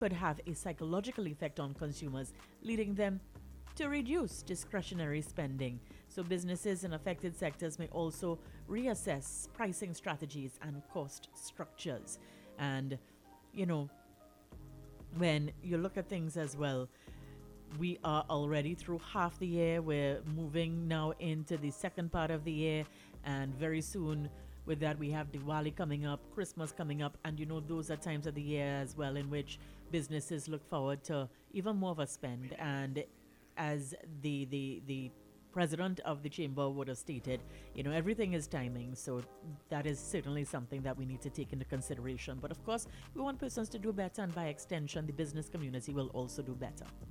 could have a psychological effect on consumers, leading them to reduce discretionary spending. So, businesses in affected sectors may also reassess pricing strategies and cost structures. And, you know, when you look at things as well, we are already through half the year. We're moving now into the second part of the year, and very soon with that we have Diwali coming up, Christmas coming up, and those are times of the year as well in which businesses look forward to even more of a spend. And as the president of the chamber would have stated, everything is timing. So that is certainly something that we need to take into consideration. But of course, we want persons to do better, and by extension, the business community will also do better.